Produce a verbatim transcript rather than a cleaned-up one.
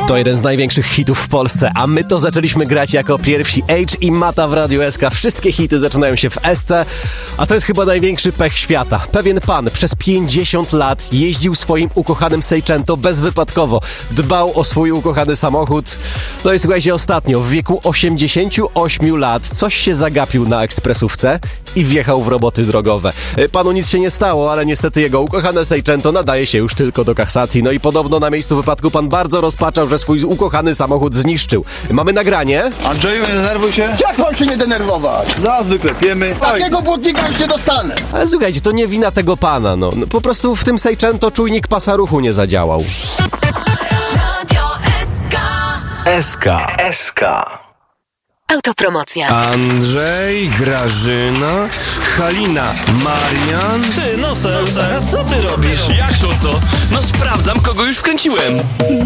To jeden z największych hitów w Polsce, a my to zaczęliśmy grać jako pierwsi. H i Mata w Radiu S K. Wszystkie hity zaczynają się w S C, a to jest chyba największy pech świata. Pewien pan przez pięćdziesiąt lat jeździł swoim ukochanym Seicento bezwypadkowo. Dbał o swój ukochany samochód. No i słuchajcie, ostatnio w wieku osiemdziesięciu ośmiu lat coś się zagapił na ekspresówce i wjechał w roboty drogowe. Panu nic się nie stało, ale niestety jego ukochane Seicento nadaje się już tylko do kasacji. No i podobno na miejscu wypadku pan bardzo rozpaczał, że swój ukochany samochód zniszczył. Mamy nagranie. Andrzeju, nie denerwuj się. Jak mam się nie denerwować? Zaraz wyklepiemy. Takiego błotnika już nie dostanę. Ale słuchajcie, to nie wina tego pana, no. no po prostu w tym Seicento czujnik pasa ruchu nie zadziałał. S K. S K. Autopromocja. Andrzej, Grażyna, Halina, Marian. Ty, nosem, a co ty robisz? Jak to co? No sprawdzam, kogo już wkręciłem.